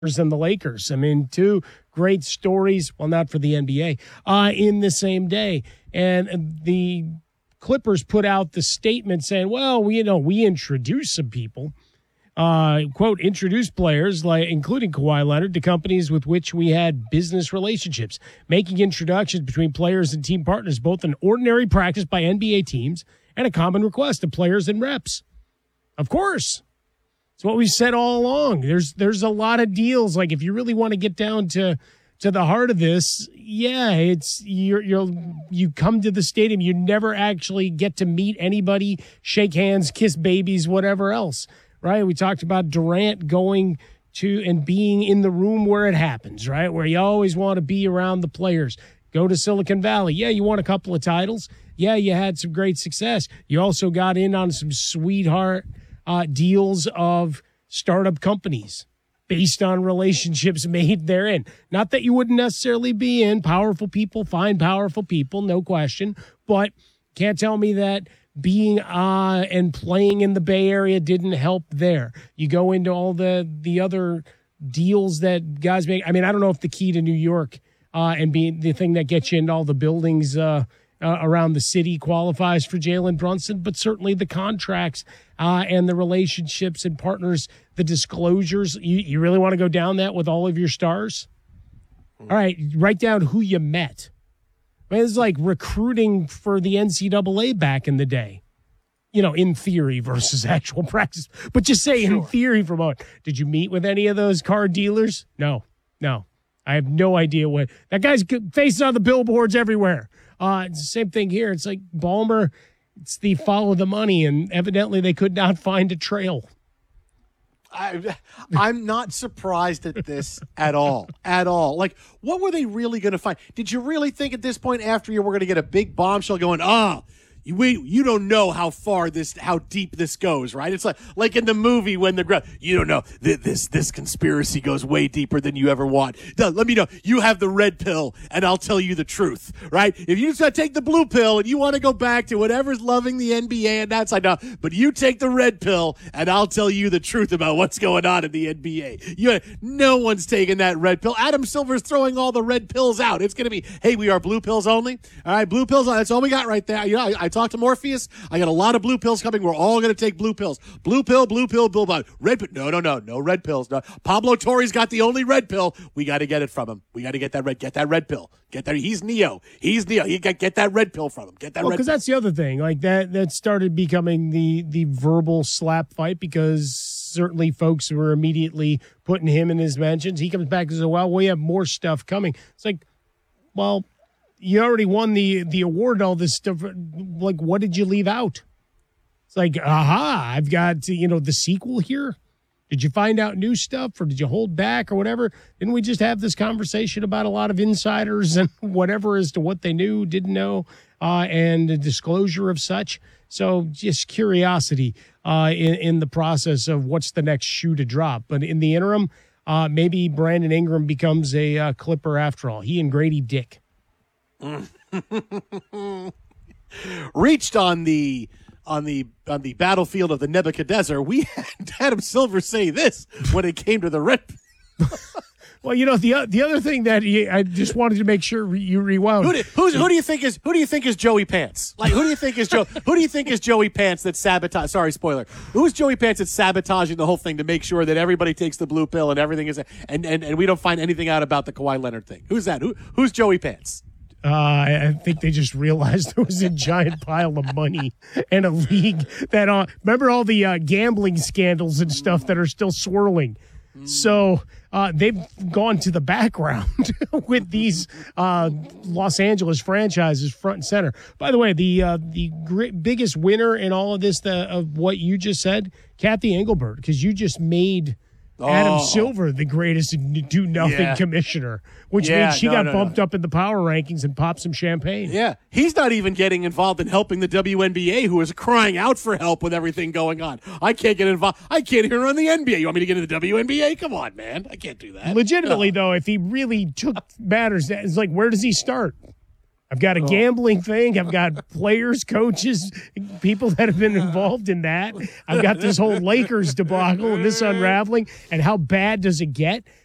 and the Lakers. I mean, two great stories, well, not for the NBA, in the same day. And the Clippers put out the statement saying, well, we introduced some people, quote, introduced players, including Kawhi Leonard, to companies with which we had business relationships. Making introductions between players and team partners, both an ordinary practice by NBA teams and a common request of players and reps. Of course. It's what we said all along. There's a lot of deals. Like, if you really want to get down to the heart of this, yeah, it's you come to the stadium, you never actually get to meet anybody, shake hands, kiss babies, whatever else, right? We talked about Durant going to and being in the room where it happens, right? Where you always want to be around the players. Go to Silicon Valley. Yeah, you won a couple of titles. Yeah, you had some great success. You also got in on some sweetheart deals of startup companies based on relationships made therein. Not that you wouldn't necessarily be in. Powerful people find powerful people, no question. But can't tell me that being and playing in the Bay Area didn't help there. You go into all the other deals that guys make. I mean, I don't know if the key to New York and being the thing that gets you into all the buildings around the city qualifies for Jalen Brunson, but certainly the contracts and the relationships and partners, the disclosures. You really want to go down that with all of your stars? All right, write down who you met. I mean, it's like recruiting for the NCAA back in the day, in theory versus actual practice. But just say in theory for a moment. Did you meet with any of those car dealers? No. I have no idea what. That guy's facing on the billboards everywhere. It's the same thing here. It's like Ballmer, it's the follow the money, and evidently they could not find a trail. I'm not surprised at this at all. Like, what were they really going to find? Did you really think at this point after you were going to get a big bombshell going, you don't know how deep this goes, right? It's like in the movie when you don't know, this conspiracy goes way deeper than you ever want. Let me know. You have the red pill and I'll tell you the truth, right? If you just take the blue pill and you want to go back to whatever's loving the NBA and that side, no, but you take the red pill and I'll tell you the truth about what's going on in the NBA. No one's taking that red pill. Adam Silver's throwing all the red pills out. It's going to be, hey, we are blue pills only. All right, blue pills. That's all we got right there. I talked to Morpheus. I got a lot of blue pills coming. We're all going to take blue pills. Blue pill, red pill. No red pills. No. Pablo Torre's got the only red pill. We got to get it from him. We got to get that red pill. Get that. He's Neo. You get that red pill from him. Get that red pill. Because that's the other thing. Like that started becoming the verbal slap fight, because certainly folks were immediately putting him in his mentions. He comes back and says, well, we have more stuff coming. It's like, well, you already won the award and all this stuff. Like, what did you leave out? It's like, I've got, the sequel here. Did you find out new stuff, or did you hold back or whatever? Didn't we just have this conversation about a lot of insiders and whatever as to what they knew, didn't know, and the disclosure of such? So just curiosity in the process of what's the next shoe to drop. But in the interim, maybe Brandon Ingram becomes a Clipper after all. He and Grady Dick. Reached on the battlefield of the Nebuchadnezzar. We had Adam Silver say this when it came to the red. Well, the other thing that I just wanted to make sure you rewound. Who do you think is Joey Pants? Like, who do you think is Joey Pants that sabotage? Sorry, spoiler. Who's Joey Pants that's sabotaging the whole thing to make sure that everybody takes the blue pill and everything is and we don't find anything out about the Kawhi Leonard thing? Who's that? Who's Joey Pants? I think they just realized there was a giant pile of money and a league that remember all the gambling scandals and stuff that are still swirling. So they've gone to the background with these Los Angeles franchises front and center. By the way, the biggest winner in all of this, of what you just said, Kathy Engelbert, because you just made Adam Silver the greatest do-nothing commissioner, which means she got bumped up in the power rankings and popped some champagne. Yeah, he's not even getting involved in helping the WNBA, who is crying out for help with everything going on. I can't get involved. I can't even run the NBA. You want me to get into the WNBA? Come on, man. I can't do that. Legitimately, though, if he really took matters, it's like, where does he start? I've got a gambling thing. I've got players, coaches, people that have been involved in that. I've got this whole Lakers debacle and this unraveling. And how bad does it get?